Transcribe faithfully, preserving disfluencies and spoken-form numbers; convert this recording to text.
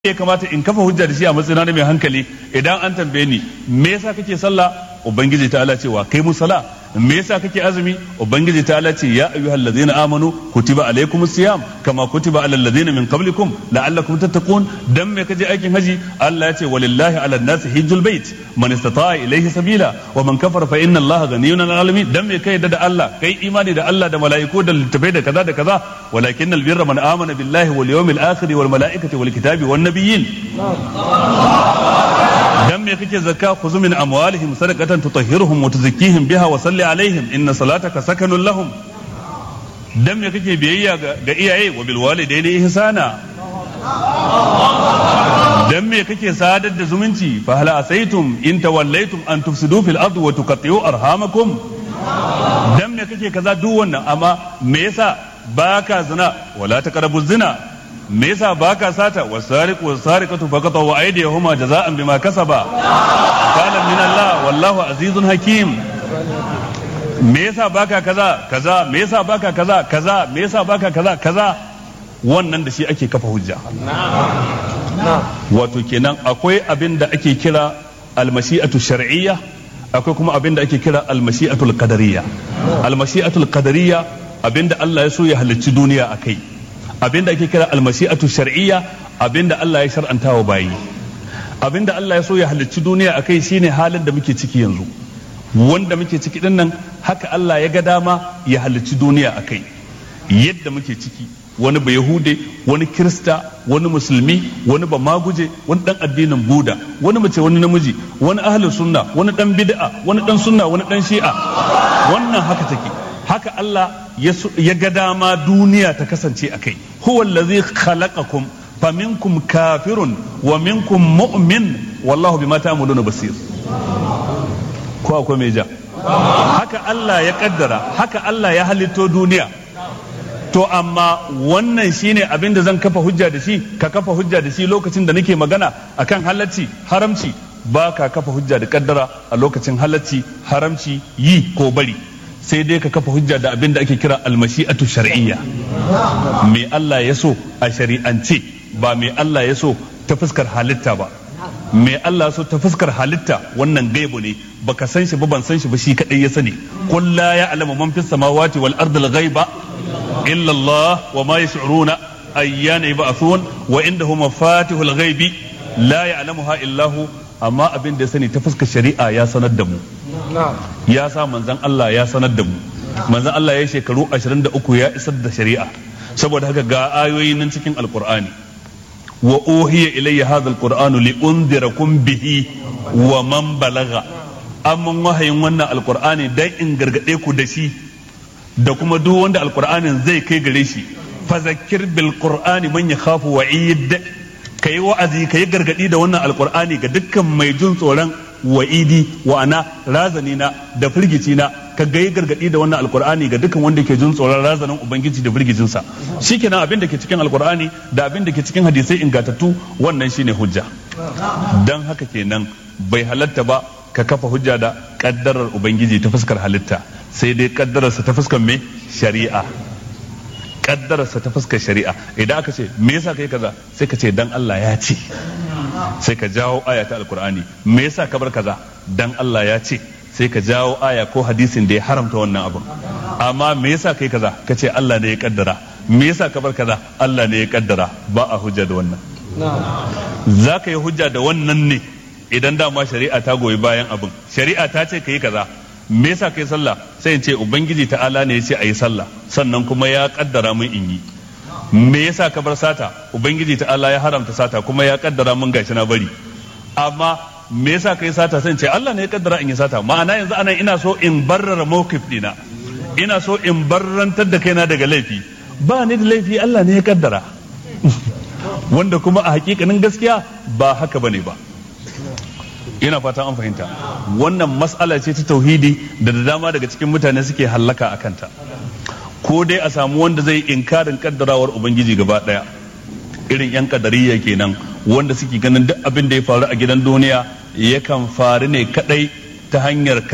ya kamata in kafa hujja da shi a matsayin na mai hankali idan an tambaye ni me yasa kake sallah ubangiji ta Allah cewa kai mu sala me yasa kake azumi ubangiji ta Allah ce ya ayyuhal ladzina amanu kutiba alaykumus siyam kama kutiba alal ladzina min qablikum la'allakum tattaqun dan me kaje aikin haji Allah ya ce walillahi ala nasi hajjul bait man istata'a ilayhi sabila wa man kafara fa inna Allaha ghaniyyun 'anil alamin dan me kai da Allah kai imani da Allah da mala'iku da littafai da kaza da kaza walakinnal birra man amana billahi wal yawmil akhir wal mala'ikati wal kitabi wan nabiyyin dan me kake zakka khuzu min amwalihim sadaqatan tutahhiruhum wa tuzakkihim biha wa salli alaihim inna salataka sakanun lahum dan me kake biyayya ga iyaye wa bil walidayni ihsana dan me kake sadar da zumunci fa hal asaitum in tawallaytum an tufsidu fil ardi wa tuqatti'u arhamakum dan me kake kaza duk wannan amma me yasa baka zina wala taqrabu zina me yasa baka sata wasariqu wasariqatu faqatu aydihuma jazaan bima kasaba kana min Allah wallahu azizun hakim me yasa baka kaza kaza me yasa baka kaza kaza me yasa baka kaza kaza wannan da shi ake kafa hujja wato kenan akwai abin da ake kira almashi'atu shar'iyya akwai kuma abin da ake kira almashi'atul qadariyya almashi'atul qadariyya abinda Allah ya so ya halicci duniya akai abinda ake kira almashi'atu shar'iyya abinda Allah ya shar'anta wa bayi abinda Allah ya so ya halicci duniya akai shine halin da muke ciki yanzu wanda muke ciki din nan haka Allah ya ga dama ya halicci duniya akai yadda muke ciki wani ba yahude wani kirista wani musulmi wani ba maguje wani dan addinin buda wani mace wani namiji wani ahlus sunna wani dan bid'a wani dan sunna wani dan shi'a wannan haka take haka Allah ya ga dama duniya ta kasance a kai huwa allazi khalaqakum faminkum kafirun wa minkum mu'min wallahu bima ta'maluna basir ko akwai mai ja haka Allah ya kaddara haka Allah ya halitto duniya to amma wannan shine abin da zan kafa hujja da shi ka kafa hujja da shi lokacin da nake magana akan halacci haramci ba ka kafa hujja da kaddara a lokacin halacci haramci yi ko bari sai dai ka kafa hujja da abin da ake kira almashi'atu shar'iyya me Allah ya so a shari'ance ba me Allah ya so ta fuskar halitta ba me Allah ya so ta fuskar halitta wannan gaibu ne baka san shi ba ban san shi ba shi kadai ya sani qul la ya'lamu man fis samawati wal ardi al ghaiba illa Allah wa ma yash'uruna ayyana yub'athun wa indahu mafatihul ghaibi la ya'lamuha illa hu amma abin da ya sani ta fuskar shari'a ya sanar da mu ya sa manzon Allah ya sanar da mu manzon Allah ya shekaru ashirin da uku ya isar da shari'a saboda haka ga ayoyi nan cikin alqur'ani wa uhiya ilayya hadha alqur'anu li unzirakum bihi wa man balagha amma wahayin wannan alqur'ani dan in gargade ku da shi da kuma duk wanda alqur'anin zai kai gare shi fazakir bil qur'ani man yakhafu wa'id kai wa'azi kai gargadi da wannan alqur'ani ga dukkan mai jin tsoron wa'idi wa'ana razanina da firgicina ka ga gargadi da wannan alqur'ani ga dukkan wanda ke jin tsoron razanin ubangiji da firgicinsa shikenan abin da ke cikin alqur'ani da abin da ke cikin hadisai ingantattu wannan shine hujja dan haka kenan bai halatta ba ka kafa hujja da kaddarar ubangiji ta fuskar halitta sai dai kaddararsa ta fuskar me shari'a kaddararsa ta fuskar shari'a idan aka ce me yasa kai kaza sai ka ce dan Allah ya ce sai ka jawo aya ta alkur'ani me yasa ka bar kaza dan Allah ya ce sai ka jawo aya ko hadisin da ya haramta wannan abin amma me yasa kai kaza ka ce Allah ne ya kaddara me yasa ka bar kaza Allah ne ya kaddara ba a hujja da wannan za ka yi hujja da wannan ne idan dama shari'a ta goyi bayan abin shari'a ta ce ka yi kaza me yasa kai sallah sai in ce ubangiji ta'ala ne ya ce a yi sallah sannan kuma ya kaddara mun in yi me yasa ka bar sata ubangiji ta'ala ya haramta sata kuma ya kaddara mun gashi na bari amma me yasa kai sata sai in ce Allah ne ya kaddara in yi sata ma'ana yanzu anan ina so in barrara mawqif dina ina so in barrantar da kaina daga laifi ba ni da laifi Allah ne ya kaddara wanda kuma a hakikanin gaskiya ba haka bane ba ina fatan an fahimta wannan mas'ala ce ta tauhidi da da dama daga cikin mutane suke hallaka a kanta ko dai a samu wanda zai inkarin kaddarawar ubangiji gaba daya irin yan kadariya kenan wanda suke ganin duk abin da ya faru a gidan duniya yakan faru ne kadai ta hanyar